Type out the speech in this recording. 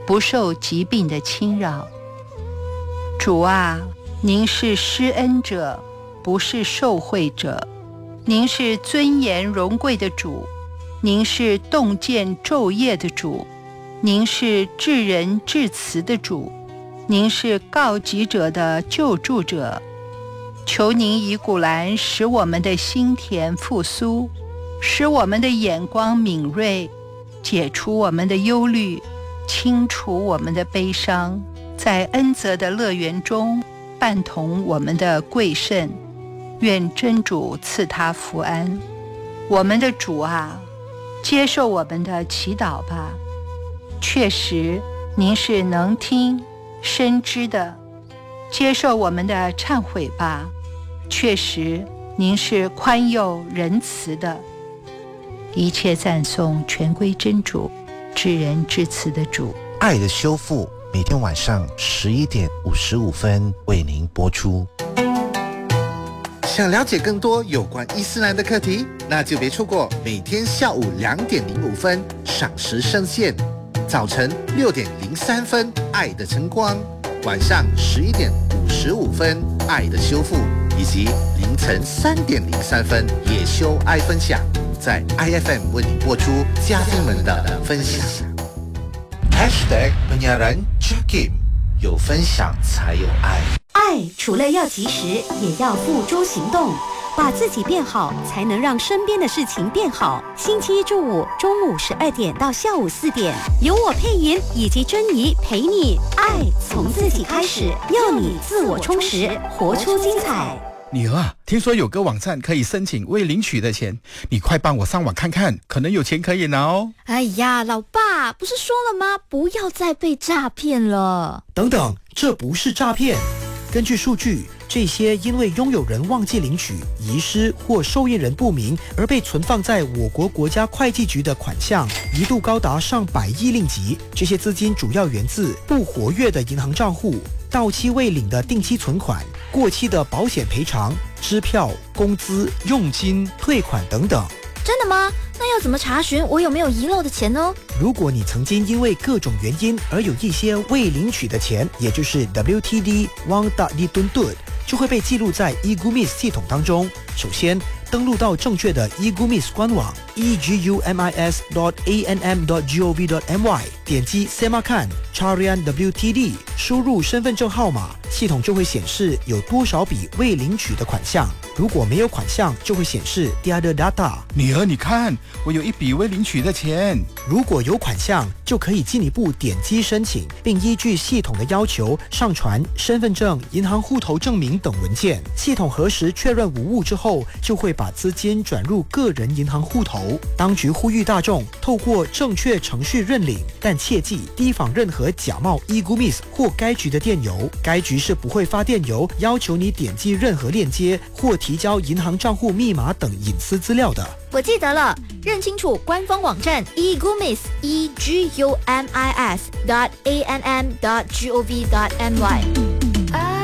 不受疾病的侵扰。主啊，您是施恩者，不是受贿者。您是尊严荣贵的主，您是洞见昼夜的主，您是至仁至慈的主，您是告急者的救助者。求您以古兰使我们的心田复苏，使我们的眼光敏锐，解除我们的忧虑，清除我们的悲伤，在恩泽的乐园中伴同我们的贵甚。愿真主赐他福安。我们的主啊，接受我们的祈祷吧。确实您是能听深知的，接受我们的忏悔吧。确实您是宽宥仁慈的。一切赞颂全归真主，至仁至慈的主。 爱的修复每天晚上11:55为您播出。想了解更多有关伊斯兰的课题，那就别错过每天下午2:05赏时圣线，早晨6:03爱的晨光，晚上11:55爱的修复，以及凌晨3:03夜修爱分享，在 IFM 为你播出嘉宾们的分享。#penyiaran Jakim， 有分享才有爱。 爱除了要及时，也要付诸行动，把自己变好，才能让身边的事情变好。星期一至五中午12点到下午4点，由我佩莹以及珍妮陪你爱从自己开始，要你自我充实，活出精彩。 女儿啊，听说有个网站可以申请未领取的钱，你快帮我上网看看，可能有钱可以拿哦。 哎呀，老爸，不是说了吗？不要再被诈骗了。 等等，这不是诈骗。根据数据，这些因为拥有人忘记领取、遗失或受益人不明而被存放在我国国家会计局的款项，一度高达上百亿令吉。这些资金主要源自不活跃的银行账户、到期未领的定期存款、过期的保险赔偿、支票、工资、佣金、退款等等。 真的吗？那要怎么查询我有没有遗漏的钱呢？ 如果你曾经因为各种原因而有一些未领取的钱，也就是 WTD Wang Tak Dituntut， 就会被记录在 eGumis 系统当中。首先，登录到正确的 eGumis 官网 egumis.anm.gov.my， 点击 Semakan Carian WTD， 输入身份证号码，系统就会显示有多少笔未领取的款项。如果没有款项，就会显示 Tiada data。 女儿，你看，我有一笔未领取的钱。 如果有款项，就可以进一步点击申请，并依据系统的要求上传身份证、银行户头证明等文件。系统核实确认无误之后，就会把资金转入个人银行户头。当局呼吁大众透过正确程序认领，但切记提防任何假冒 eGumis 或该局的电邮。该局是不会发电邮要求你点击任何链接或提交银行账户密码等隐私资料的。 我记得了，认清楚官方网站 eGumis.anm.gov.my。